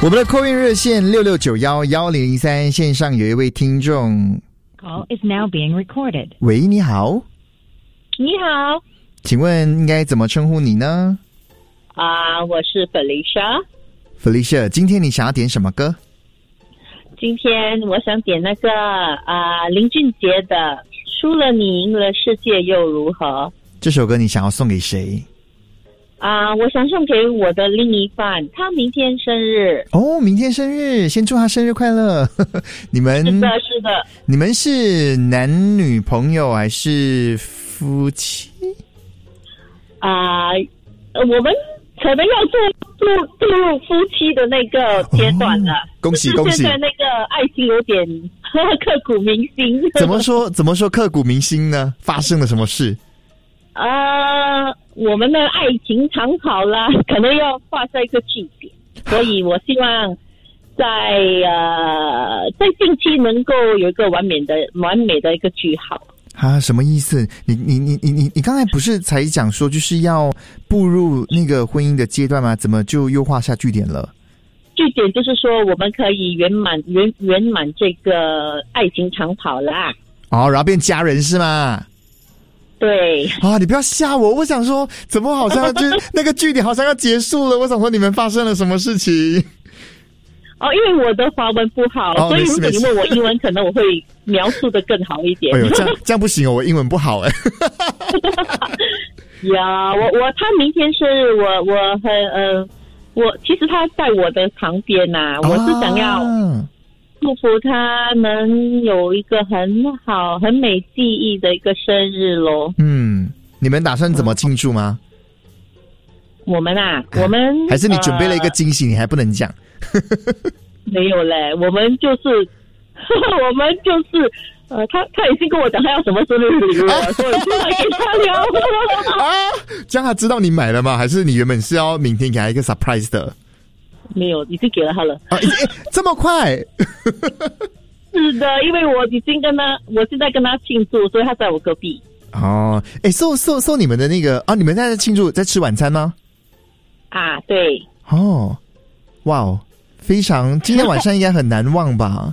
我们的call in热线66911013，线上有一位听众。 Call is now being recorded. 喂，你好。 你好。 请问应该怎么称呼你呢？ 我是 Felicia。Felicia， 今天你想要点什么歌？ 今天我想点那个林俊杰的《输了你赢了世界又如何》。 这首歌你想要送给谁？ 我想送给我的另一半，他明天生日。 哦，明天生日，先祝他生日快乐。你们是的， 你们是男女朋友还是夫妻？ 我们可能要步入夫妻的那个阶段了。 恭喜！ 现在那个爱情有点刻骨铭心。 怎么说刻骨铭心呢？发生了什么事？ 我们的爱情长跑啦，可能要画下一个句点，所以我希望在近期能够有一个完美的一个句号。 什么意思？你刚才不是才讲说就是要步入那个婚姻的阶段吗？怎么就又画下句点了？ 句点就是说我们可以圆满这个爱情长跑啦。 然后变家人是吗？ 对你不要吓我，我想说怎么好像就那个句点好像要结束了，我想说你们发生了什么事情。 因为我的华文不好，所以如果你问我英文，可能我会描述的更好一点。 哎呦，这样不行我英文不好他明天生日，我其实他在我的旁边我是想要祝福他能有一个很好很美记忆的一个生日咯。 你们打算怎么庆祝吗？ 我们还是你准备了一个惊喜，你还不能讲？ 没有嘞，我们就是他已经跟我讲他要什么生日礼物了，所以现在给他聊这样他知道你买了吗？还是你原本是要明天给他一个 surprise 的？ 没有，已经给了他了。 这么快？ 是的，因为我现在跟他庆祝，所以他在我隔壁。 so 你们的那个你们在庆祝，在吃晚餐吗？ 对。 哇哦，非常，今天晚上应该很难忘吧？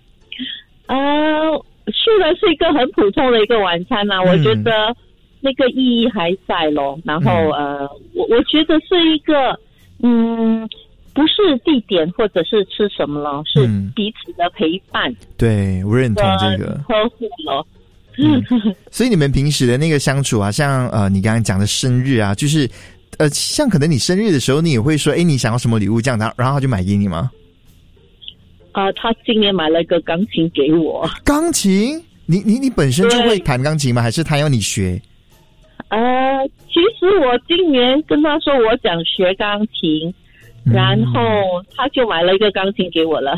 虽然是一个很普通的一个晚餐我觉得那个意义还在咯。然后我觉得是一个不是地点或者是吃什么咯，是彼此的陪伴。对， 我认同这个呵护咯。 所以你们平时的那个相处像你刚刚讲的生日就是像可能你生日的时候，你也会说你想要什么礼物这样，然后他就买给你吗？ 他今年买了一个钢琴给我。钢琴？ 你本身就会弹钢琴吗？还是他要你学？ 其实我今年跟他说我想学钢琴，然后他就买了一个钢琴给我了。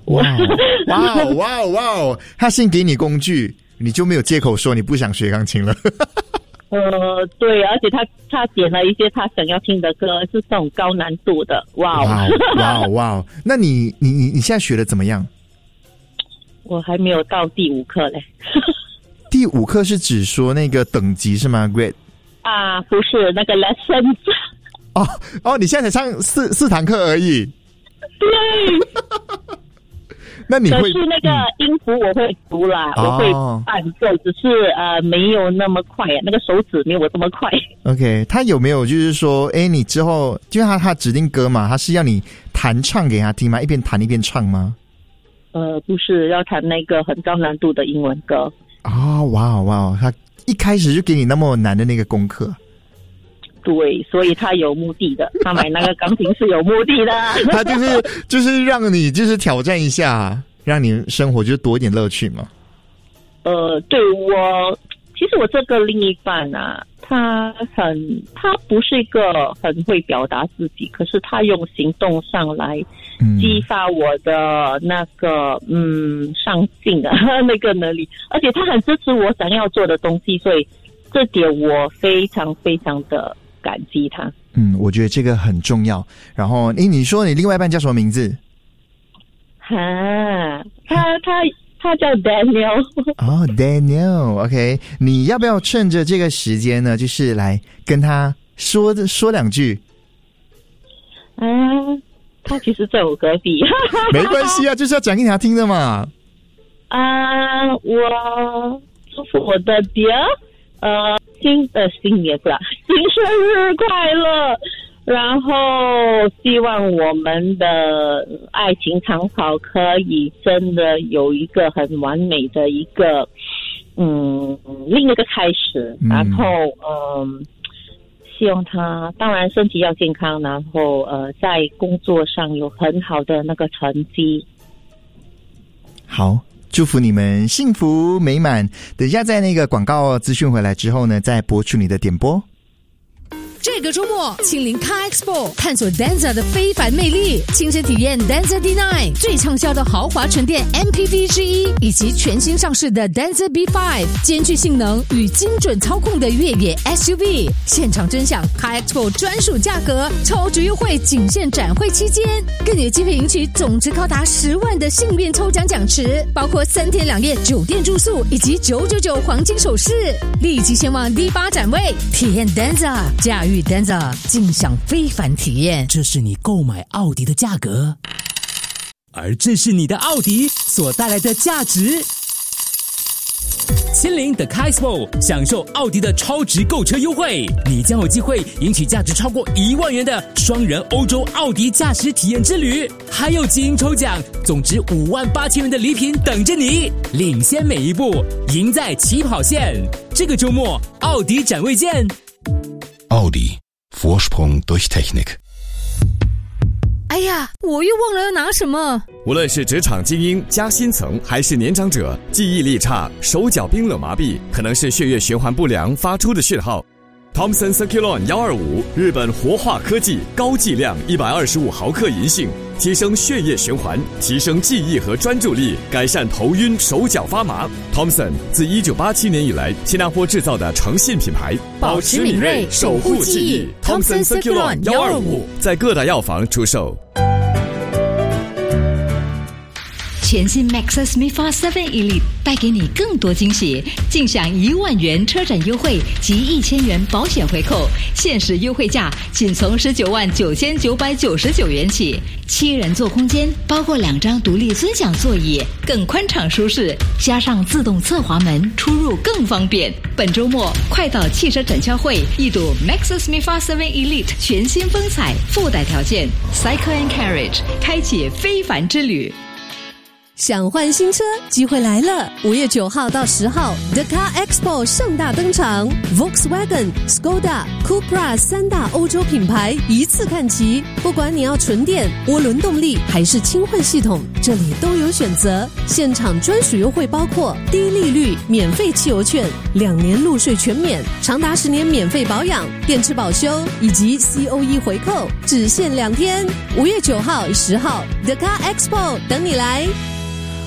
哇！他先给你工具，你就没有借口说你不想学钢琴了。 对，而且他点了一些他想要听的歌，是这种高难度的。哇！ 那你现在学的怎么样？ 我还没有到第5课嘞。 第5课是指说那个等级是吗 ？Grade？ 不是那个 lessons。 你现在才上四堂课而已。 对。 那你会？ 可是那个音符我会读啦，我会伴奏，只是没有那么快那个手指没有我这么快。OK， 他有没有就是说，你之后就他指定歌嘛，他是要你弹唱给他听吗？一边弹一边唱吗？ 不是，要弹那个很高难度的英文歌。 哇！他一开始就给你那么难的那个功课。 对，所以他有目的的，他买那个钢琴是有目的的。 他就是让你就是挑战一下，让你生活就多一点乐趣嘛。 对，其实我这个另一半他不是一个很会表达自己，可是他用行动上来激发我的那个上进的那个能力，而且他很支持我想要做的东西，所以这点我非常非常的感激他。 我觉得这个很重要。然后你说你另外一半叫什么名字？ 他叫 Daniel。 Daniel， OK， 你要不要趁着这个时间呢，就是来跟他说两句？ 他其实在我隔壁。 没关系啊，就是要讲给他听的嘛。 我祝福我的爹，新年不啦，新生日快乐！然后希望我们的爱情长跑可以真的有一个很完美的一个另一个开始。然后希望他当然身体要健康，然后在工作上有很好的那个成绩。 好，祝福你们幸福美满。等一下在那个广告资讯回来之后呢，再播出你的点播。 这个周末，亲临 Car Expo， 探索 Denza 的非凡魅力，亲身体验 Denza D9 最畅销的豪华纯电 MPV 之一，以及全新上市的 Denza B5， 兼具性能与精准操控的越野 SUV。现场真享 Car Expo 专属价格，超值优惠仅限展会期间，更有机会赢取总值高达10万的幸运抽奖奖池，包括3天2夜酒店住宿以及999黄金首饰。立即前往 D8 展位，体验 Denza， 驾驭Denza， 尽享非凡体验。 这是你购买奥迪的价格，而这是你的奥迪所带来的价值。亲临 The Car Expo， 享受奥迪的超值购车优惠，你将有机会赢取价值超过1万元的双人欧洲奥迪驾驶体验之旅，还有基因抽奖，总值58000元的礼品等着你，领先每一步，赢在起跑线。这个周末，奥迪展位见。 奥迪 Vorsprung durch Technik。 哎呀，我又忘了要拿什么。 无论是职场精英、加薪层，还是年长者，记忆力差、手脚冰冷麻痹，可能是血液循环不良发出的讯号。Thomson Circulon 125，日本活化科技，高剂量125毫克银杏，提升血液循环，提升记忆和专注力，改善头晕、手脚发麻。Thomson 自1987年以来，新加坡制造的诚信品牌， 保持敏锐，守护记忆。Thomson Circulon 125 在各大药房出售。 全新 Maxus MIFA 7 Elite 带给你更多惊喜，尽享1万元车展优惠及1000元保险回扣，限时优惠价仅从199999元起。7人座空间，包括2张独立尊享座椅，更宽敞舒适，加上自动侧滑门，出入更方便。本周末快到汽车展销会一睹 Maxus MIFA 7 Elite 全新风采，附带条件 Cycle and Carriage， 开启非凡之旅。 想换新车，机会来了！5月9号到10号 ，The Car Expo 盛大登场 ，Volkswagen、Skoda、Cupra 3大欧洲品牌一次看齐。不管你要纯电、涡轮动力还是轻混系统，这里都有选择。现场专属优惠包括低利率、免费汽油券、2年入税全免、长达10年免费保养、电池保修以及 COE 回扣，只限2天。5月9号、10号 ，The Car Expo 等你来。